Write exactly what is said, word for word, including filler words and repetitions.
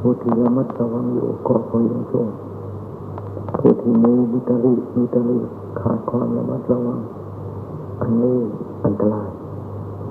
ผู้ที่ระมัดระวังอยู่ก็พอยังชั่วผู้ที่มีวิตริวิตริขาดความระมัดระวังอันนี้